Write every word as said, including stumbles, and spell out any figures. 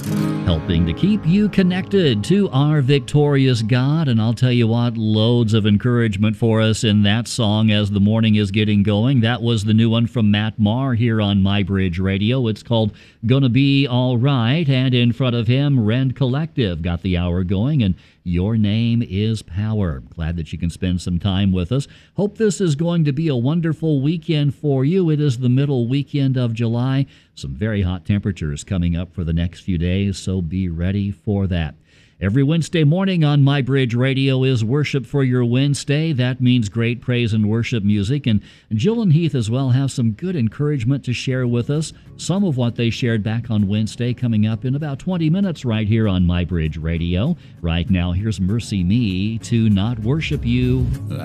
helping to keep you connected to our victorious God. And I'll tell you what, loads of encouragement for us in that song as the morning is getting going. That was the new one from Matt Maher here on MyBridge Radio. It's called Gonna Be All Right, and in front of him, Rend Collective got the hour going, and Your Name is Power. Glad that you can spend some time with us. Hope this is going to be a wonderful weekend for you. It is the middle weekend of July. Some very hot temperatures coming up for the next few days, so be ready for that. Every Wednesday morning on MyBridge Radio is Worship for Your Wednesday. That means great praise and worship music. And Jill and Heath as well have some good encouragement to share with us. Some of what they shared back on Wednesday coming up in about twenty minutes right here on MyBridge Radio. Right now, here's Mercy Me to Not Worship You.